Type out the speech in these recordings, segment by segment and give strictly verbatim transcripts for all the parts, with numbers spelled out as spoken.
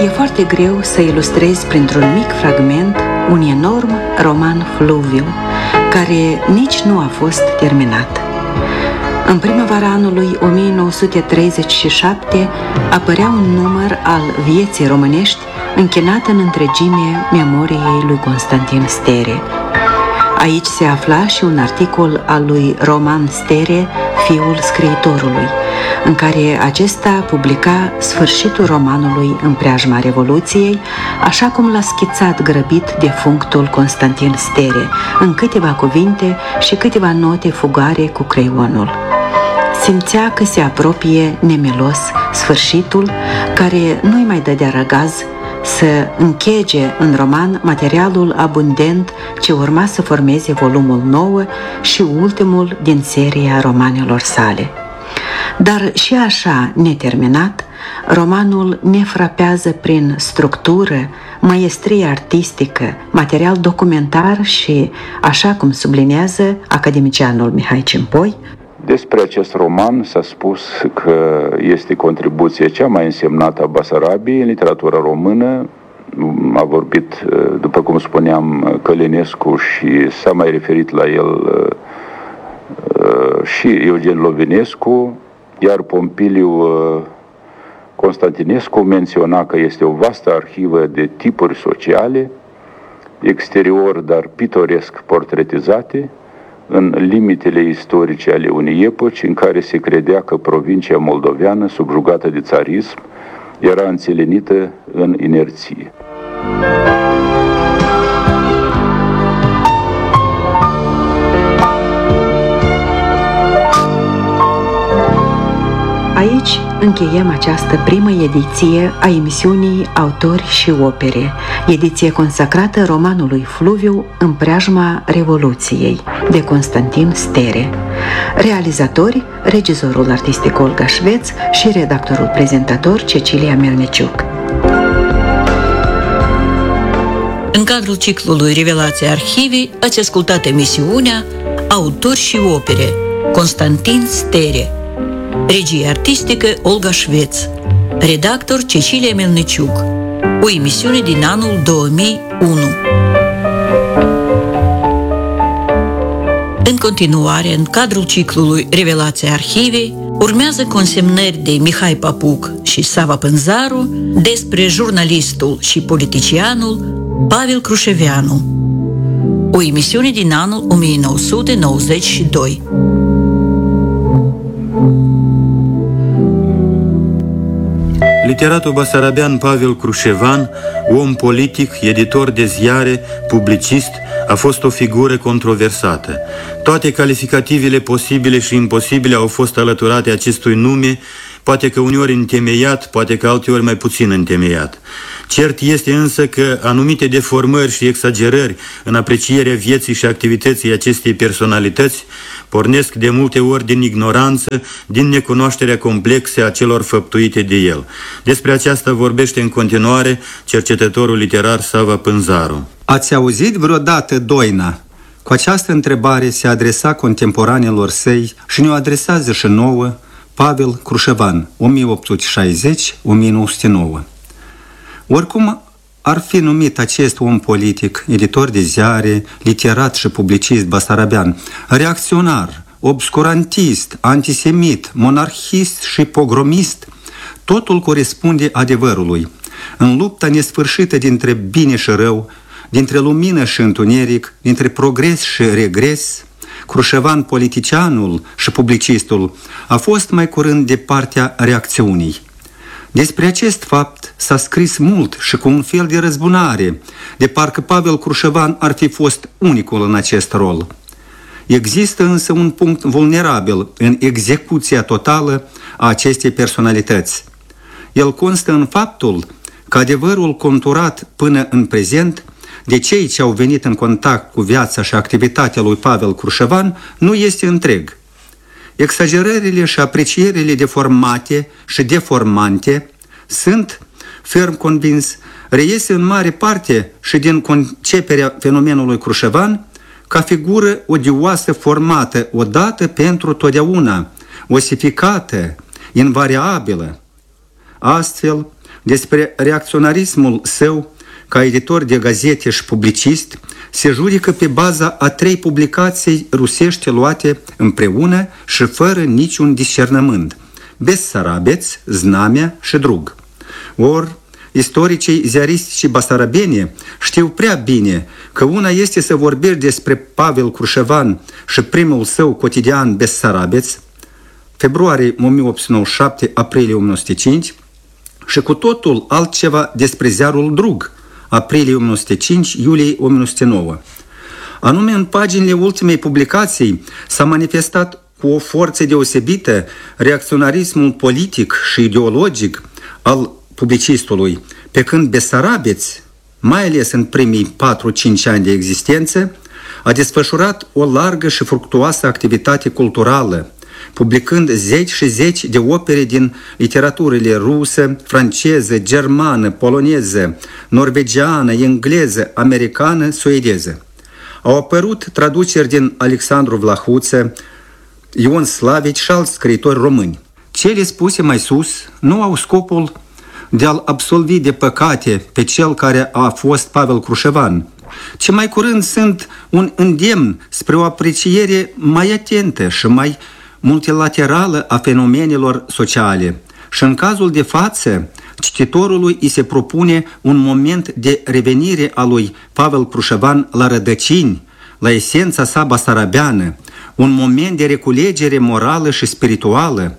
E foarte greu să ilustrezi printr-un mic fragment un enorm roman fluviu, care nici nu a fost terminat. În primăvara anului o mie nouă sute treizeci și șapte apărea un număr al Vieții românești închinat în întregime memoriei lui Constantin Stere. Aici se afla și un articol al lui Roman Stere, fiul scriitorului, în care acesta publica sfârșitul romanului în preajma Revoluției, așa cum l-a schițat grăbit defunctul Constantin Stere, în câteva cuvinte și câteva note fugare cu creionul. Simțea că se apropie nemelos sfârșitul, care nu-i mai dădea răgaz să închege în roman materialul abundent ce urma să formeze volumul nouă și ultimul din seria romanelor sale. Dar și așa neterminat, romanul ne frapează prin structură, maestrie artistică, material documentar și, așa cum sublinează academicianul Mihai Cimpoi, despre acest roman s-a spus că este contribuția cea mai însemnată a Basarabiei în literatura română. A vorbit, după cum spuneam, Călinescu și s-a mai referit la el și Eugen Lovinescu, iar Pompiliu Constantinescu menționa că este o vastă arhivă de tipuri sociale, exterior, dar pitoresc portretizate, în limitele istorice ale unei epoci în care se credea că provincia moldoveană, subjugată de țarism, era înțelenită în inerție. Aici încheiem această primă ediție a emisiunii Autori și Opere, ediție consacrată romanului Fluviu în preajma Revoluției, de Constantin Stere. Realizatori, regizorul artistic Olga Șveț și redactorul prezentator Cecilia Melniciuc. În cadrul ciclului Revelația Arhivei ați ascultat emisiunea Autori și Opere, Constantin Stere. Regie artistică Olga Șveț. Redactor Cecilia Melniciuc. O emisiune din anul două mii unu. În continuare, în cadrul ciclului Revelația Arhivei, urmează consemnări de Mihai Papuc și Sava Pânzaru despre jurnalistul și politicianul Pavel Crușeveanu. O emisiune din anul o mie nouă sute nouăzeci și doi. Literatul basarabean Pavel Crușevan, om politic, editor de ziare, publicist, a fost o figură controversată. Toate calificativele posibile și imposibile au fost alăturate acestui nume, poate că uneori întemeiat, poate că alteori mai puțin întemeiat. Cert este însă că anumite deformări și exagerări în aprecierea vieții și activității acestei personalități pornesc de multe ori din ignoranță, din necunoașterea complexă a celor făptuite de el. Despre aceasta vorbește în continuare cercetătorul literar Sava Pânzaru. Ați auzit vreodată Doina? Cu această întrebare se adresa contemporanelor săi și ne-o adresează și nouă Pavel Crușevan, o mie opt sute șaizeci - o mie nouă sute nouă. Oricum ar fi numit acest om politic, editor de ziare, literat și publicist basarabean, reacționar, obscurantist, antisemit, monarhist și pogromist, totul corespunde adevărului. În lupta nesfârșită dintre bine și rău, dintre lumină și întuneric, dintre progres și regres, Crușevan, politicianul și publicistul, a fost mai curând de partea reacțiunii. Despre acest fapt s-a scris mult și cu un fel de răzbunare, de parcă Pavel Crușevan ar fi fost unicul în acest rol. Există însă un punct vulnerabil în execuția totală a acestei personalități. El constă în faptul că adevărul conturat până în prezent de cei ce au venit în contact cu viața și activitatea lui Pavel Crușevan nu este întreg. Exagerările și aprecierile deformate și deformante sunt, ferm convins, reiese în mare parte și din conceperea fenomenului Crușevan ca figură odioasă formată odată pentru totdeauna, osificată, invariabilă. Astfel, Despre reacționarismul său ca editor de gazete și publicist se judecă pe baza a trei publicații rusești luate împreună și fără niciun discernământ: Bessarabeț, Znamea și Drug. Or, istoricii ziaristici basarabeni știu prea bine că una este să vorbești despre Pavel Crușevan și primul său cotidian Bessarabeț, februarie o mie opt sute nouăzeci și șapte, aprilie o mie nouă sute cinci, și cu totul altceva despre ziarul Drug, aprilie o mie nouă sute cinci, iulie o mie nouă sute nouă. Anume, în paginile ultimei publicații s-a manifestat cu o forță deosebită reacționarismul politic și ideologic al publicistului, pe când Bessarabeț, mai ales în primii patru-cinci ani de existență, a desfășurat o largă și fructuoasă activitate culturală, publicând zeci și zeci de opere din literaturile rusă, franceză, germană, poloneză, norvegiană, engleză, americană, suedeză. Au apărut traduceri din Alexandru Vlahuță, Ion Slavici și alți scriitori români. Cele spuse mai sus nu au scopul de a-l absolvi de păcate pe cel care a fost Pavel Crușevan, ci mai curând sunt un îndemn spre o apreciere mai atentă și mai multilaterală a fenomenelor sociale. Și în cazul de față, cititorului îi se propune un moment de revenire a lui Pavel Crușevan la rădăcini, la esența sa basarabeană, un moment de reculegere morală și spirituală,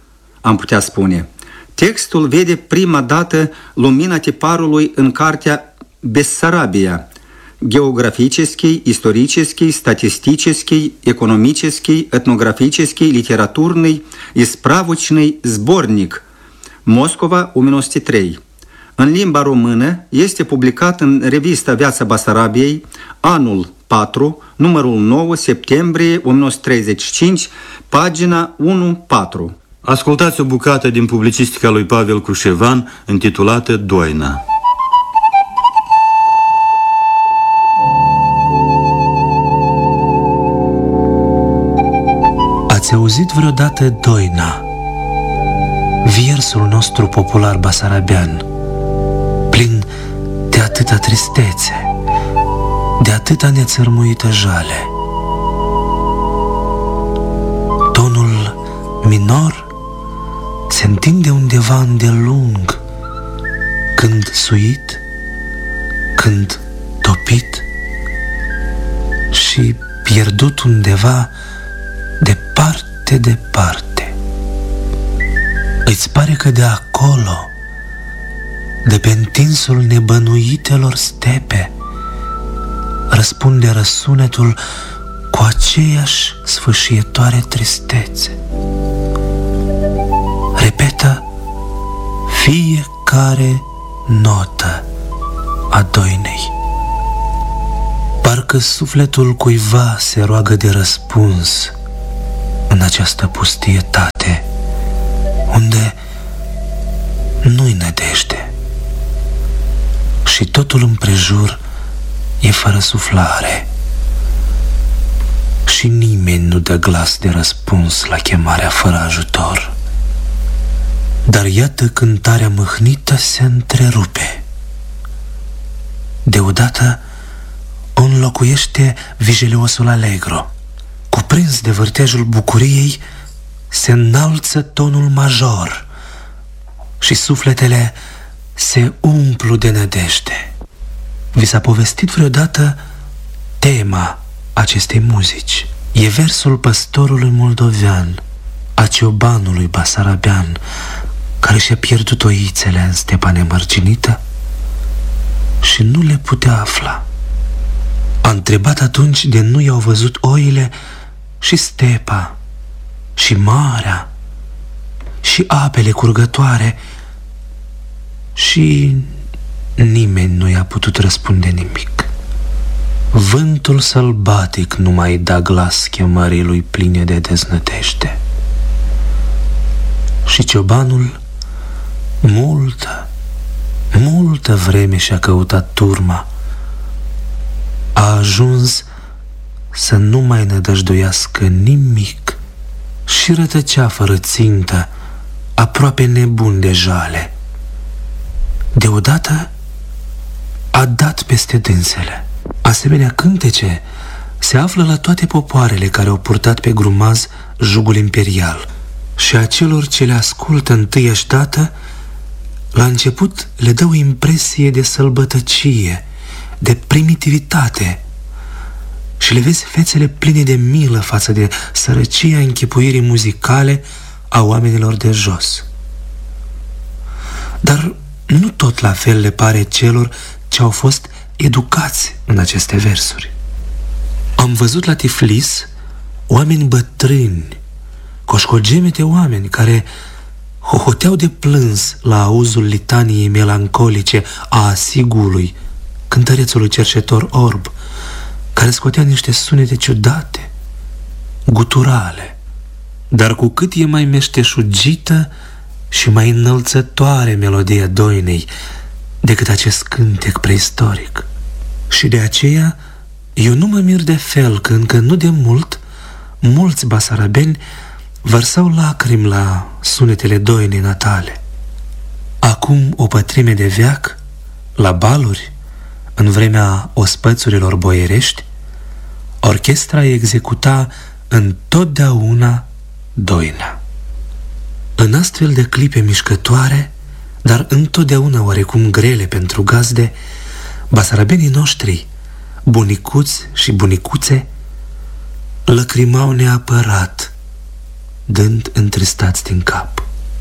am putea spune. Textul vede prima dată lumina tiparului în cartea Bessarabia, географический, исторический, статистический, экономический, этнографический, литературный и справочный сборник Moscova o mie nouă sute trei. În limba română este publicat în revista Viața Basarabiei, anul patru, numărul nouă, septembrie o mie nouă sute treizeci și cinci, pagina unu patru. Ascultați o bucată din publicistica lui Pavel Crușevan, intitulată Doina. Ați auzit vreodată Doina, viersul nostru popular basarabean, plin de atâta tristețe, de atâta nețărmuită jale? Tonul minor se întinde undeva îndelung, când suit, când topit și pierdut undeva departe, departe. Îți pare că de acolo, de pe întinsul nebănuitelor stepe, răspunde răsunetul cu aceeași sfâșietoare tristețe. Repetă fiecare notă a doinei. Parcă sufletul cuiva se roagă de răspuns în această pustietate, unde nu-i nădejde și totul împrejur e fără suflare și nimeni nu dă glas de răspuns la chemarea fără ajutor. Dar iată cântarea mâhnită se întrerupe. Deodată o înlocuiește vijeliosul allegro. Cuprins de vârtejul bucuriei, se înalță tonul major și sufletele se umplu de nădejde. Vi s-a povestit vreodată tema acestei muzici? E versul păstorului moldovean, a ciobanului basarabean, care și-a pierdut oițele în stepa nemărginită și nu le putea afla. A întrebat atunci de nu i-au văzut oile și stepa, și marea, și apele curgătoare, și nimeni nu i-a putut răspunde nimic. Vântul sălbatic nu mai da glas chemării lui pline de deznădejde. Și ciobanul multă, multă vreme și-a căutat turma. A ajuns să nu mai nădăjduiască nimic și rătăcea fără țintă, aproape nebun de jale. deodată a dat peste dânsele. Asemenea cântece se află la toate popoarele care au purtat pe grumaz jugul imperial. Și acelor ce le ascultă întâiași dată, la început le dă o impresie de sălbătăcie, de primitivitate, și le vezi fețele pline de milă față de sărăcia închipuirii muzicale a oamenilor de jos. Dar nu tot la fel le pare celor ce au fost educați în aceste versuri. Am văzut la Tiflis oameni bătrâni, coșcogemete oameni care hohoteau de plâns la auzul litaniei melancolice a asigului, cântărețului cercetor orb, care scotea niște sunete ciudate, guturale, dar cu cât e mai meșteșugită și mai înălțătoare melodia doinei decât acest cântec preistoric. Și de aceea eu nu mă mir de fel că încă nu de mult mulți basarabeni vărsau lacrimi la sunetele doinei natale. Acum o pătrime de veac, la baluri, în vremea ospățurilor boierești, orchestra executa întotdeauna doina. În astfel de clipe mișcătoare, dar întotdeauna oarecum grele pentru gazde, basarabenii noștri, bunicuți și bunicuțe, lăcrimau neapărat, dând întristați din cap.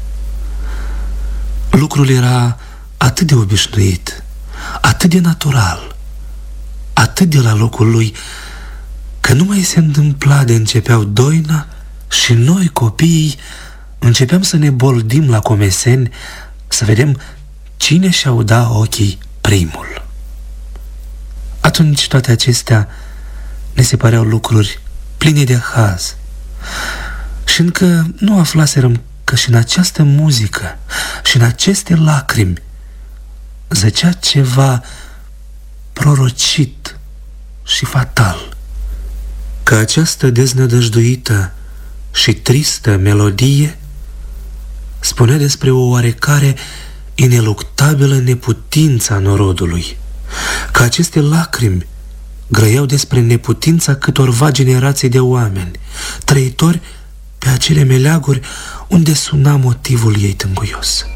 Lucrul era atât de obișnuit, atât de natural, atât de la locul lui, că nu mai se întâmpla de începeau doina și noi, copiii, începeam să ne boldim la comeseni să vedem cine și-au da ochii primul. Atunci toate acestea ne se păreau lucruri pline de haz și încă nu aflaserăm că și în această muzică și în aceste lacrimi zăcea ceva prorocit și fatal, că această deznădăjduită și tristă melodie spunea despre o oarecare ineluctabilă neputință a norodului, că aceste lacrimi grăiau despre neputința câtorva generații de oameni, trăitori pe acele meleaguri unde suna motivul ei tânguios.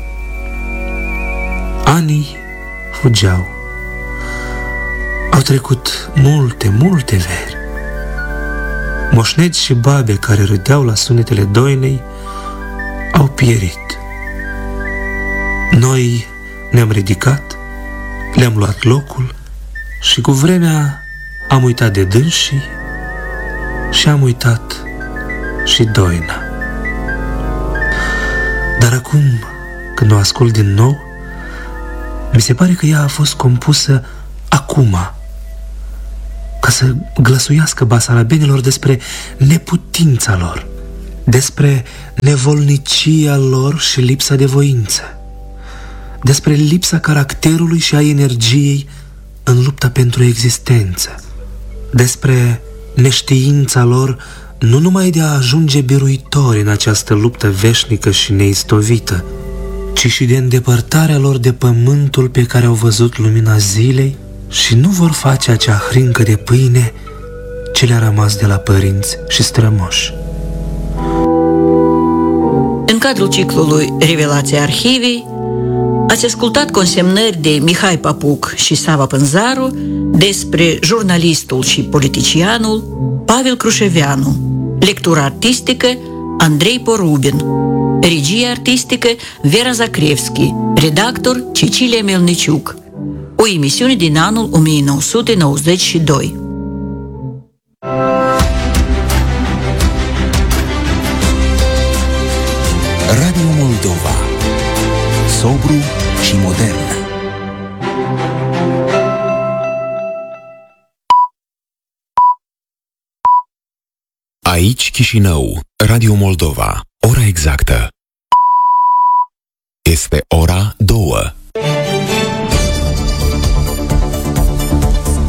Anii fugeau. Au trecut multe, multe veri. Moșnegi și babe care râdeau la sunetele doinei au pierit. Noi ne-am ridicat, le-am luat locul și cu vremea am uitat de dânsii și am uitat și doina. Dar acum, când o ascult din nou, mi se pare că ea a fost compusă acum, ca să glăsuiască basarabenilor despre neputința lor, despre nevolnicia lor și lipsa de voință, despre lipsa caracterului și a energiei în lupta pentru existență, despre neștiința lor nu numai de a ajunge biruitori în această luptă veșnică și neistovită, ci și de îndepărtarea lor de pământul pe care au văzut lumina zilei și nu vor face acea hrincă de pâine ce le-a rămas de la părinți și strămoși. În cadrul ciclului Revelația Arhivii ați ascultat consemnări de Mihai Papuc și Sava Pânzaru despre jurnalistul și politicianul Pavel Crușeveanu, lectură artistică Andrei Porubin, regie artistică Vera Zacrevski, redactor Cecilia Melniciuc. O emisiune din anul o mie nouă sute nouăzeci și doi. Radio Moldova. Sobru și modern. Aici Chișinău, Radio Moldova. Ora exactă este ora două. Bine v-am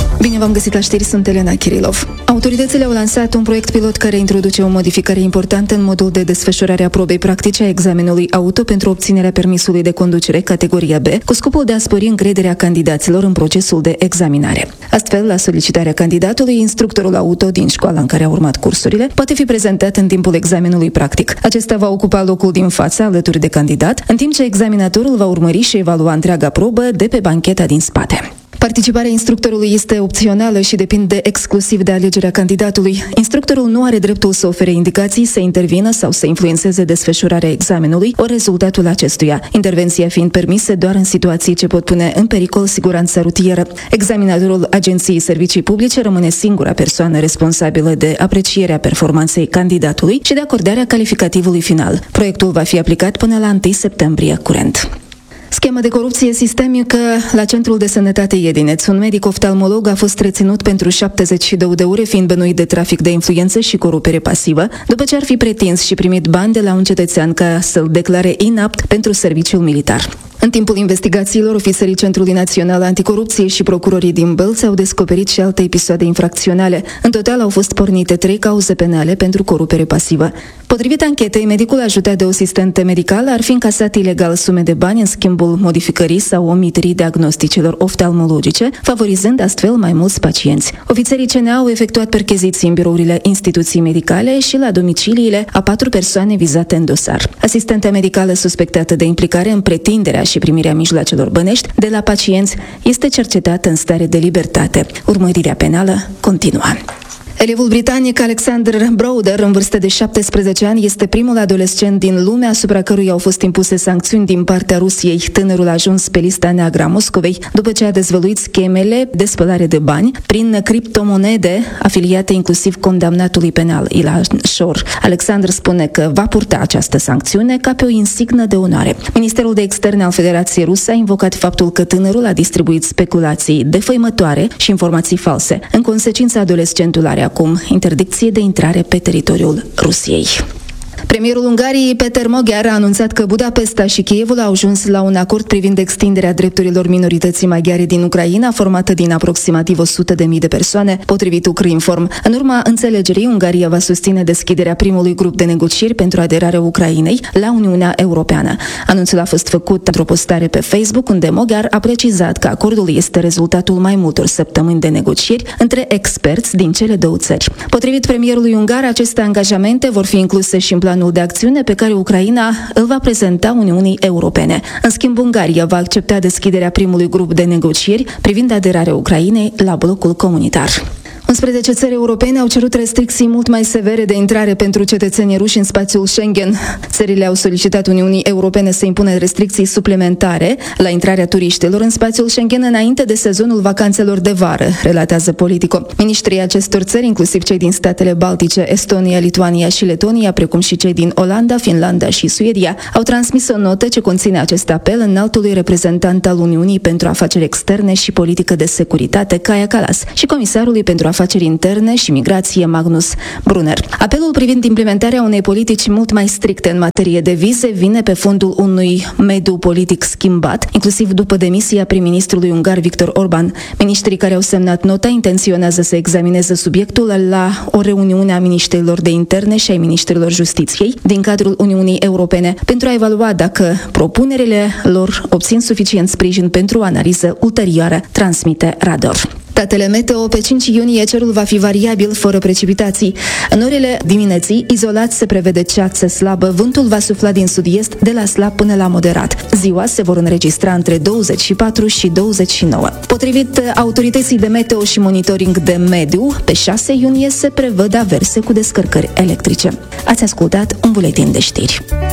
v-am găsit la știri, sunt Elena Kirilov. Autoritățile au lansat un proiect pilot care introduce o modificare importantă în modul de desfășurare a probei practice a examenului auto pentru obținerea permisului de conducere categoria B, cu scopul de a spori încrederea candidaților în procesul de examinare. Astfel, la solicitarea candidatului, instructorul auto din școala în care a urmat cursurile poate fi prezentat în timpul examenului practic. Acesta va ocupa locul din față alături de candidat, în timp ce examinatorul va urmări și evalua întreaga probă de pe bancheta din spate. Participarea instructorului este opțională și depinde exclusiv de alegerea candidatului. Instructorul nu are dreptul să ofere indicații, să intervină sau să influențeze desfășurarea examenului ori rezultatul acestuia, intervenția fiind permisă doar în situații ce pot pune în pericol siguranța rutieră. Examinatorul Agenției Servicii Publice rămâne singura persoană responsabilă de aprecierea performanței candidatului și de acordarea calificativului final. Proiectul va fi aplicat până la întâi septembrie curent. Schemă de corupție sistemică la Centrul de Sănătate Iedineț. Un medic oftalmolog a fost reținut pentru șaptezeci și două de ore, fiind bănuit de trafic de influențe și corupere pasivă, după ce ar fi pretins și primit bani de la un cetățean ca să-l declare inapt pentru serviciul militar. În timpul investigațiilor, ofițerii Centrului Național Anticorupție și procurorii din Bălți au descoperit și alte episoade infracționale. În total au fost pornite trei cauze penale pentru corupere pasivă. Potrivit anchetei, medicul ajutat de o asistentă medicală ar fi încasat ilegal sume de bani în schimbul modificării sau omiterii diagnosticelor oftalmologice, favorizând astfel mai mulți pacienți. Ofițerii C N A au efectuat percheziții în birourile instituției medicale și la domiciliile a patru persoane vizate în dosar. Asistenta medicală suspectată de implicare în pretinderea și primirea mijloacelor bănești de la pacienți este cercetată în stare de libertate. Urmărirea penală continuă. Elevul britanic Alexander Browder, în vârstă de șaptesprezece ani, este primul adolescent din lume asupra căruia au fost impuse sancțiuni din partea Rusiei. Tânărul a ajuns pe lista neagră a Moscovei după ce a dezvăluit schemele de spălare de bani prin criptomonede afiliate inclusiv condamnatului penal Ilan Shor. Alexander spune că va purta această sancțiune ca pe o insignă de onoare. Ministerul de Externe al Federației Ruse a invocat faptul că tânărul a distribuit speculații defăimătoare și informații false. În consecință, adolescentul are acum interdicție de intrare pe teritoriul Rusiei. Premierul Ungariei, Peter Magyar, a anunțat că Budapesta și Kievul au ajuns la un acord privind extinderea drepturilor minorității maghiare din Ucraina, formată din aproximativ o sută de mii de persoane, potrivit Ukrinform. În urma înțelegerii, Ungaria va susține deschiderea primului grup de negocieri pentru aderarea Ucrainei la Uniunea Europeană. Anunțul a fost făcut într-o postare pe Facebook, unde Magyar a precizat că acordul este rezultatul mai multor săptămâni de negocieri între experți din cele două țări. Potrivit premierului ungar, aceste angajamente vor fi incluse și în planul de acțiune pe care Ucraina îl va prezenta Uniunii Europene. În schimb, Ungaria va accepta deschiderea primului grup de negocieri privind aderarea Ucrainei la blocul comunitar. unsprezece țări europene au cerut restricții mult mai severe de intrare pentru cetățenii ruși în spațiul Schengen. Țările au solicitat Uniunii Europene să impună restricții suplimentare la intrarea turiștilor în spațiul Schengen înainte de sezonul vacanțelor de vară, relatează Politico. Ministrii acestor țări, inclusiv cei din statele Baltice, Estonia, Lituania și Letonia, precum și cei din Olanda, Finlanda și Suedia, au transmis o notă ce conține acest apel înaltului reprezentant al Uniunii pentru Afaceri Externe și Politică de Securitate, Kaja Kallas, și comisarului pentru Afaceri Interne și Migrație, Magnus Brunner. Apelul privind implementarea unei politici mult mai stricte în materie de vize vine pe fondul unui mediu politic schimbat, inclusiv după demisia prim-ministrului ungar Viktor Orban. Ministrii care au semnat nota intenționează să examineze subiectul la o reuniune a miniștrilor de interne și ai miniștrilor justiției din cadrul Uniunii Europene pentru a evalua dacă propunerile lor obțin suficient sprijin pentru o analiză ulterioară, transmite Radar. Datele meteo: pe cinci iunie cerul va fi variabil, fără precipitații. În orele dimineții, izolat se prevede ceață slabă, vântul va sufla din sud-est de la slab până la moderat. Ziua se vor înregistra între douăzeci și patru și douăzeci și nouă. Potrivit autorității de meteo și monitoring de mediu, pe șase iunie se prevăd averse cu descărcări electrice. Ați ascultat un buletin de știri.